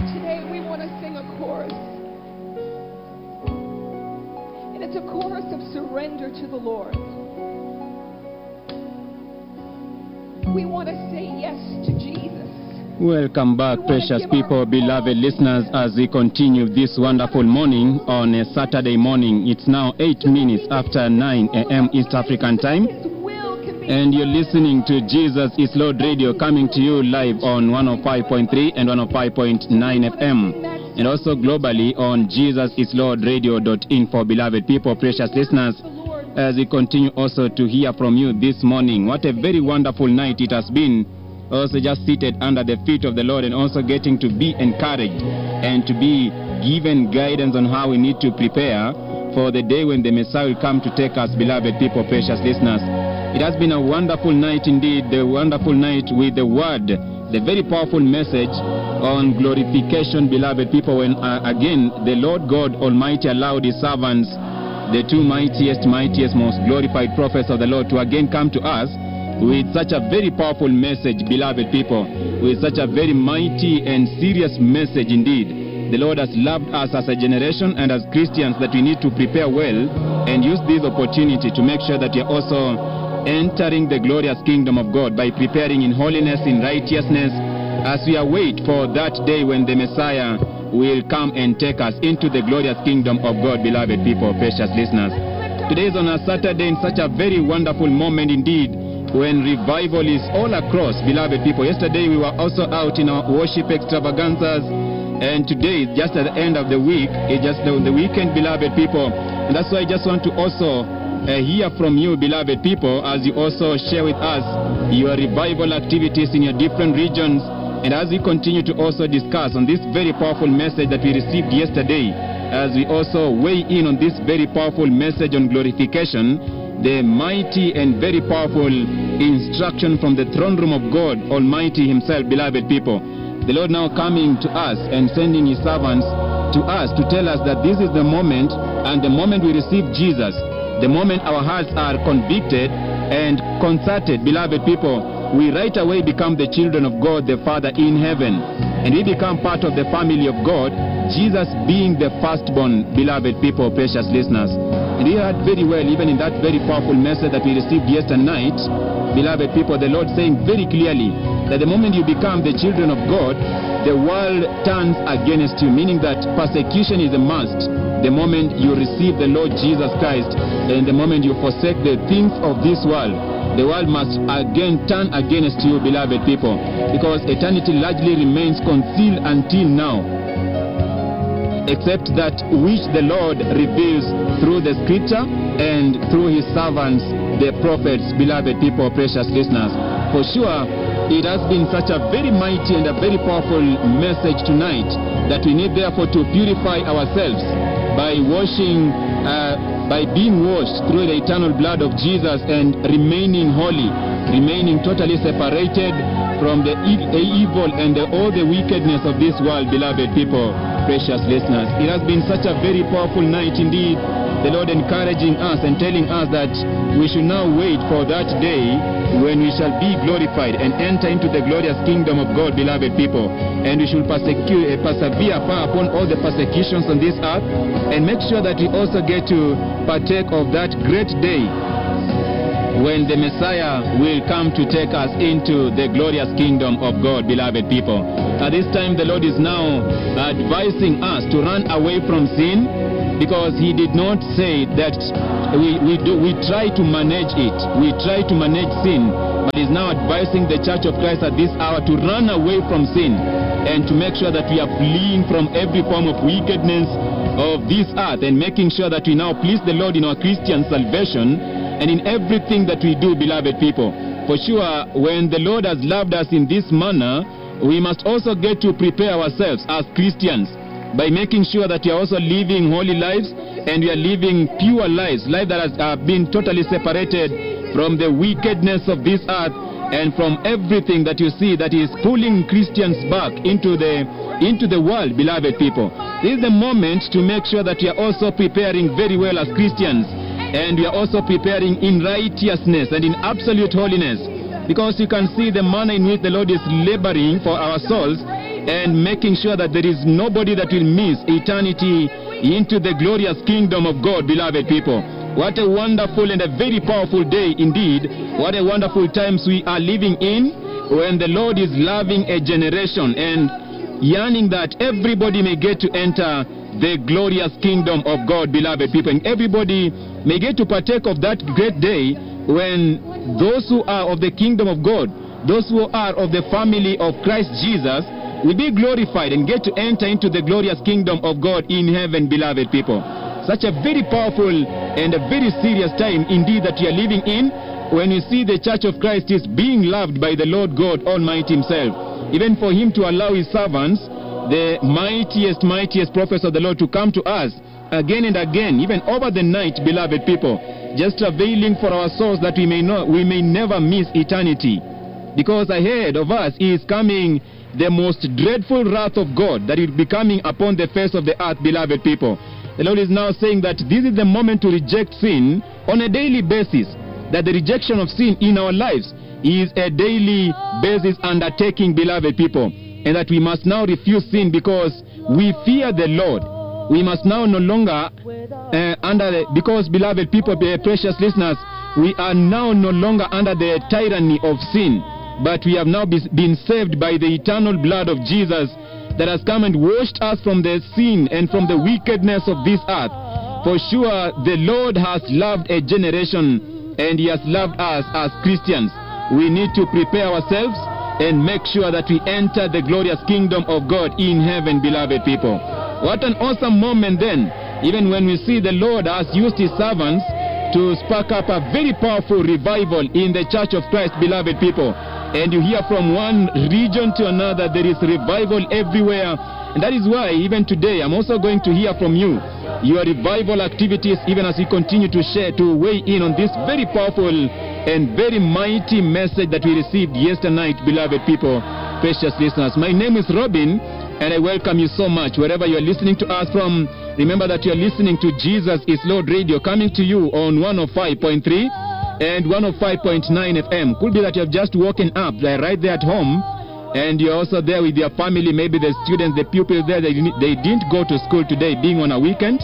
Today we want to sing a chorus. And it's a chorus of surrender to the Lord. We want to say yes to Jesus. Welcome back, precious people, beloved listeners, as we continue this wonderful morning on a Saturday morning. It's now 8 minutes after 9 a.m. East African time. And you're listening to Jesus is Lord Radio, coming to you live on 105.3 and 105.9 FM. And also globally on jesusislordradio.info, beloved people, precious listeners, as we continue also to hear from you this morning. What a very wonderful night it has been. Also just seated under the feet of the Lord and also getting to be encouraged and to be given guidance on how we need to prepare for the day when the Messiah will come to take us, beloved people, precious listeners. It has been a wonderful night indeed, the wonderful night with the word, the very powerful message on glorification, beloved people, when again the Lord God Almighty allowed his servants, the two mightiest, most glorified prophets of the Lord, to again come to us with such a very powerful message, beloved people, with such a very mighty and serious message indeed. The Lord has loved us as a generation and as Christians that we need to prepare well and use this opportunity to make sure that we are also entering the glorious kingdom of God by preparing in holiness, in righteousness, as we await for that day when the Messiah will come and take us into the glorious kingdom of God, beloved people, precious listeners. Today is on a Saturday in such a very wonderful moment indeed, when revival is all across, beloved people. Yesterday we were also out in our worship extravaganzas, and today, just at the end of the week, it's just the weekend, beloved people. And that's why I just want to also hear from you, beloved people, as you also share with us your revival activities in your different regions, and as we continue to also discuss on this very powerful message that we received yesterday, as we also weigh in on this very powerful message on glorification, the mighty and very powerful instruction from the throne room of God Almighty himself, beloved people. The Lord now coming to us and sending his servants to us to tell us that this is the moment, and the moment we receive Jesus, the moment our hearts are convicted and concerted, beloved people, we right away become the children of God the Father in heaven, and we become part of the family of God, Jesus being the firstborn, beloved people, precious listeners. And we heard very well, even in that very powerful message that we received yesterday night, beloved people, the Lord saying very clearly that the moment you become the children of God, the world turns against you, meaning that persecution is a must the moment you receive the Lord Jesus Christ, and the moment you forsake the things of this world. The world must again turn against you, beloved people, because eternity largely remains concealed until now, except that which the Lord reveals through the scripture and through his servants, the prophets, beloved people, precious listeners. For sure, it has been such a very mighty and a very powerful message tonight that we need therefore to purify ourselves by washing, by being washed through the eternal blood of Jesus and remaining holy, remaining totally separated from the evil and all the wickedness of this world, beloved people, precious listeners. It has been such a very powerful night indeed, the Lord encouraging us and telling us that we should now wait for that day when we shall be glorified and enter into the glorious kingdom of God, beloved people. And we should persevere far upon all the persecutions on this earth, and make sure that we also get to partake of that great day when the Messiah will come to take us into the glorious kingdom of God, beloved people. At this time, the Lord is now advising us to run away from sin, because he did not say that we try to manage it, we try to manage sin, but is now advising the Church of Christ at this hour to run away from sin and to make sure that we are fleeing from every form of wickedness of this earth, and making sure that we now please the Lord in our Christian salvation and in everything that we do, beloved people. For sure, when the Lord has loved us in this manner, we must also get to prepare ourselves as Christians by making sure that we are also living holy lives, and we are living pure lives, lives that have been totally separated from the wickedness of this earth and from everything that you see that is pulling Christians back into the world, beloved people. This is the moment to make sure that we are also preparing very well as Christians, and we are also preparing in righteousness and in absolute holiness, because you can see the manner in which the Lord is laboring for our souls and making sure that there is nobody that will miss eternity into the glorious kingdom of God, beloved people. What a wonderful and a very powerful day indeed. What a wonderful times we are living in, when the Lord is loving a generation and yearning that everybody may get to enter the glorious kingdom of God, beloved people. And everybody may get to partake of that great day when those who are of the kingdom of God, those who are of the family of Christ Jesus, will be glorified and get to enter into the glorious kingdom of God in heaven, beloved people. Such a very powerful and a very serious time indeed that we are living in, when we see the Church of Christ is being loved by the Lord God Almighty himself. Even for him to allow his servants, the mightiest prophets of the Lord, to come to us again and again, even over the night, beloved people, just availing for our souls that we may never miss eternity. Because ahead of us is coming the most dreadful wrath of God that will be coming upon the face of the earth, beloved people. The Lord is now saying that this is the moment to reject sin on a daily basis, that the rejection of sin in our lives is a daily basis undertaking, beloved people, and that we must now refuse sin because we fear the Lord. We must now no longer because, beloved people, precious listeners, we are now no longer under the tyranny of sin, but we have now been saved by the eternal blood of Jesus that has come and washed us from the sin and from the wickedness of this earth. For sure, the Lord has loved a generation, and he has loved us as Christians. We need to prepare ourselves and make sure that we enter the glorious kingdom of God in heaven, beloved people. What an awesome moment then, even when we see the Lord has used his servants to spark up a very powerful revival in the Church of Christ, beloved people. And you hear from one region to another, there is revival everywhere. And that is why even today I'm also going to hear from you, your revival activities, even as we continue to share, to weigh in on this very powerful and very mighty message that we received yesterday night, beloved people, precious listeners. My name is Robin, and I welcome you so much wherever you are listening to us from. Remember that you are listening to Jesus is Lord Radio, coming to you on 105.3 and 105.9 FM. Could be that you have just woken up right there at home, and you're also there with your family, maybe the students, the pupils there, they didn't go to school today, being on a weekend,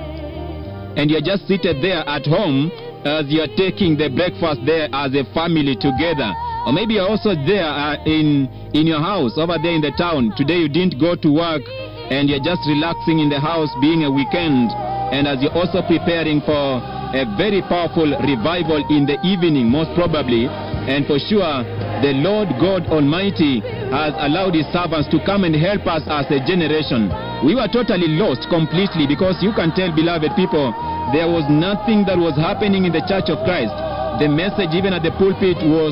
and you're just seated there at home as you're taking the breakfast there as a family together. Or maybe you're also there in your house, over there in the town. Today you didn't go to work, and you're just relaxing in the house, being a weekend, and as you're also preparing for a very powerful revival in the evening, most probably. And for sure, the Lord God Almighty has allowed his servants to come and help us as a generation. We were totally lost completely, because you can tell, beloved people, there was nothing that was happening in the Church of Christ. The message, even at the pulpit, was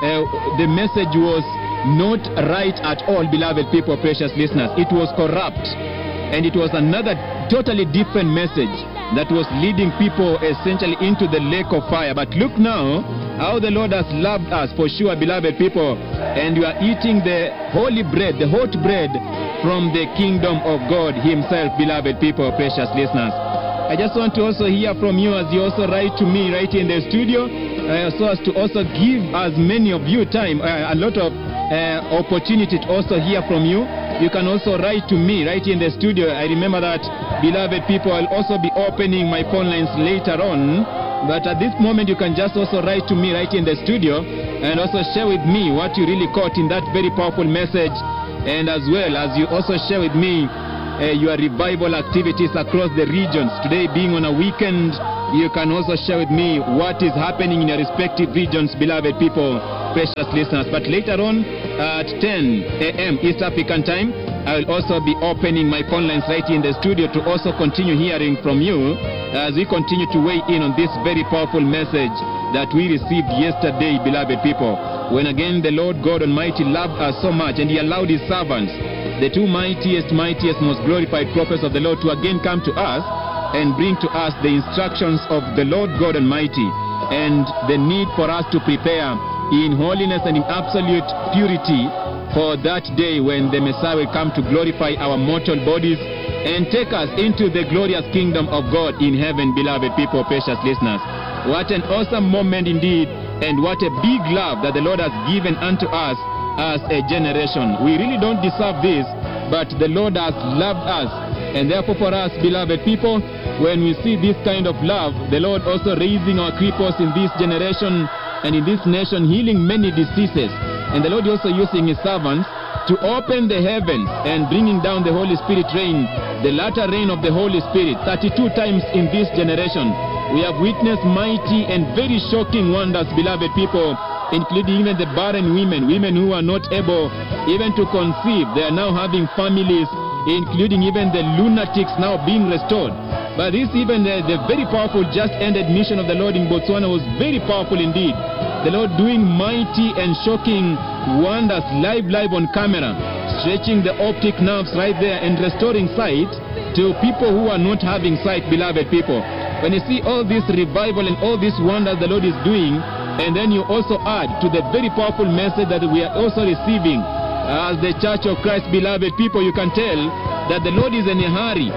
not right at all, beloved people, precious listeners. It was corrupt, and it was another totally different message that was leading people essentially into the lake of fire. But look now how the Lord has loved us, for sure, beloved people, and you are eating the holy bread, the hot bread from the kingdom of God himself, beloved people, precious listeners. I just want to also hear from you as you also write to me right in the studio, so as to also give as many of you time, a lot of opportunity to also hear from you. You can also write to me right in the studio. I remember that, beloved people, I'll also be opening my phone lines later on. But at this moment, you can just also write to me right in the studio and also share with me what you really caught in that very powerful message. And as well as you also share with me your revival activities across the regions. Today being on a weekend, you can also share with me what is happening in your respective regions, beloved people, precious listeners. But later on at 10 a.m. East African time, I will also be opening my phone lines right in the studio to also continue hearing from you as we continue to weigh in on this very powerful message that we received yesterday, beloved people, when again the Lord God Almighty loved us so much, and he allowed his servants, the two mightiest, most glorified prophets of the Lord, to again come to us and bring to us the instructions of the Lord God Almighty, and the need for us to prepare in holiness and in absolute purity for that day when the Messiah will come to glorify our mortal bodies and take us into the glorious kingdom of God in heaven, beloved people, precious listeners. What an awesome moment indeed, and what a big love that the Lord has given unto us as a generation. We really don't deserve this, but the Lord has loved us. And therefore for us, beloved people, when we see this kind of love, the Lord also raising our cripples in this generation and in this nation, healing many diseases. And the Lord also using his servants to open the heavens and bringing down the Holy Spirit rain, the latter rain of the Holy Spirit, 32 times in this generation. We have witnessed mighty and very shocking wonders, beloved people, including even the barren women who are not able even to conceive. They are now having families, including even the lunatics now being restored. But this even the very powerful just ended mission of the Lord in Botswana was very powerful indeed. The Lord doing mighty and shocking wonders live on camera, stretching the optic nerves right there and restoring sight to people who are not having sight, beloved people. When you see all this revival and all these wonders the Lord is doing, and then you also add to the very powerful message that we are also receiving as the Church of Christ, beloved people, you can tell that the Lord is in a hurry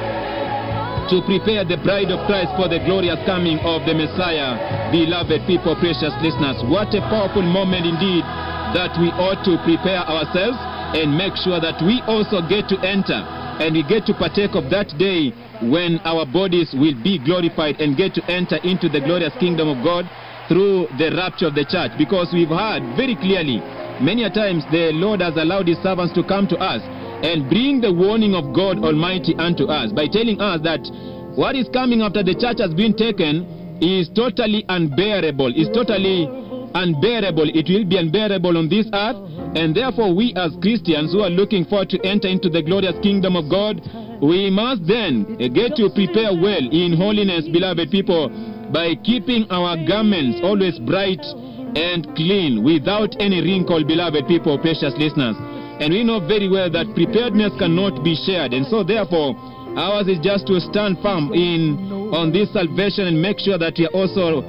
to prepare the bride of Christ for the glorious coming of the Messiah. Beloved people, precious listeners, what a powerful moment indeed that we ought to prepare ourselves and make sure that we also get to enter and we get to partake of that day when our bodies will be glorified and get to enter into the glorious kingdom of God through the rapture of the church. Because we've heard very clearly many a times the Lord has allowed his servants to come to us and bring the warning of God Almighty unto us by telling us that what is coming after the church has been taken is totally unbearable. It's totally unbearable. It will be unbearable on this earth. And therefore we as Christians who are looking forward to enter into the glorious kingdom of God, we must then get to prepare well in holiness, beloved people, by keeping our garments always bright and clean without any wrinkle, beloved people, precious listeners. And we know very well that preparedness cannot be shared. And so therefore, ours is just to stand firm on this salvation and make sure that we are also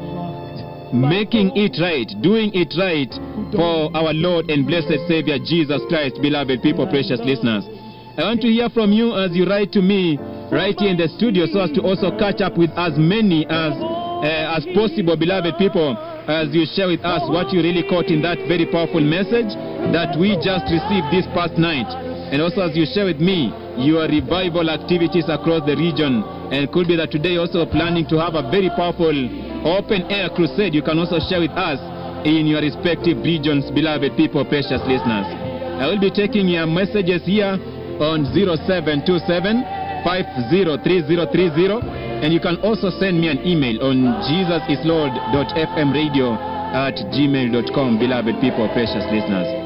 making it right, doing it right for our Lord and blessed Savior, Jesus Christ, beloved people, precious listeners. I want to hear from you as you write to me right here in the studio so as to also catch up with as many as possible, beloved people, as you share with us what you really caught in that very powerful message that we just received this past night. And also as you share with me your revival activities across the region. And it could be that today also planning to have a very powerful open air crusade. You can also share with us in your respective regions, beloved people, precious listeners. I will be taking your messages here on 0727 503030, and you can also send me an email on jesusislord.fmradio@gmail.com, beloved people, precious listeners.